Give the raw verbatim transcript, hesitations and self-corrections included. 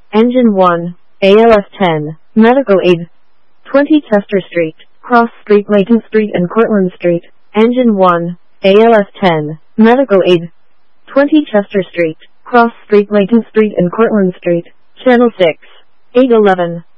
Engine one, A L S ten, Medical Aid. twenty Chester Street, Cross Street, Layton Street and Cortlandt Street. Engine one, A L S ten, Medical Aid. twenty Chester Street, Cross Street, Layton Street and Cortlandt Street. Channel six, eight eleven.